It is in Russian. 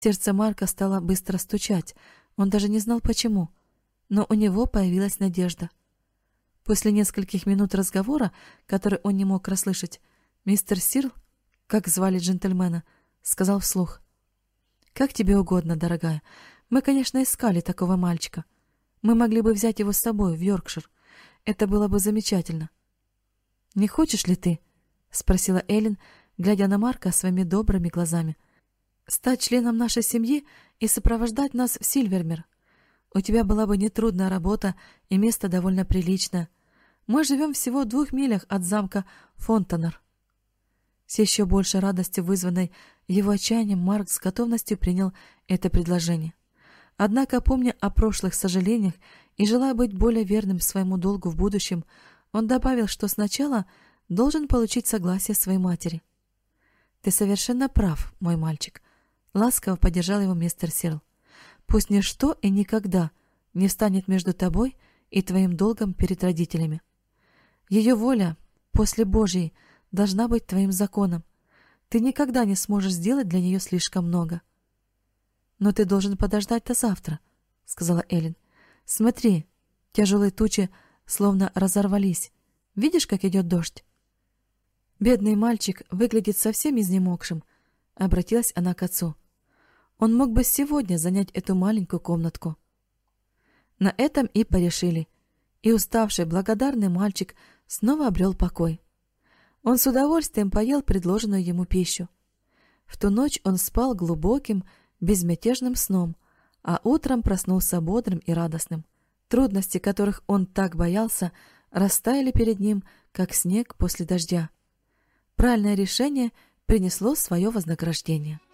Сердце Марка стало быстро стучать, он даже не знал почему, но у него появилась надежда. После нескольких минут разговора, который он не мог расслышать, мистер Сирл, как звали джентльмена, сказал вслух: «Как тебе угодно, дорогая. Мы, конечно, искали такого мальчика. Мы могли бы взять его с собой в Йоркшир. Это было бы замечательно». «Не хочешь ли ты?» — спросила Эллен, глядя на Марка своими добрыми глазами. «Стать членом нашей семьи и сопровождать нас в Сильвермир. У тебя была бы нетрудная работа и место довольно приличное. Мы живем всего в 2 милях от замка Фонтанер». С еще большей радостью, вызванной его отчаянием, Марк с готовностью принял это предложение. Однако, помня о прошлых сожалениях и желая быть более верным своему долгу в будущем, он добавил, что сначала должен получить согласие своей матери. «Ты совершенно прав, мой мальчик», — ласково поддержал его мистер Сирл. «Пусть ничто и никогда не встанет между тобой и твоим долгом перед родителями. Ее воля после Божьей должна быть твоим законом. Ты никогда не сможешь сделать для нее слишком много». «Но ты должен подождать до завтра», — сказала Эллен. «Смотри, тяжелые тучи словно разорвались. Видишь, как идет дождь?» «Бедный мальчик выглядит совсем изнемогшим», — обратилась она к отцу. «Он мог бы сегодня занять эту маленькую комнатку». На этом и порешили, и уставший, благодарный мальчик снова обрел покой. Он с удовольствием поел предложенную ему пищу. В ту ночь он спал глубоким, безмятежным сном, а утром проснулся бодрым и радостным. Трудности, которых он так боялся, растаяли перед ним, как снег после дождя. Правильное решение принесло свое вознаграждение.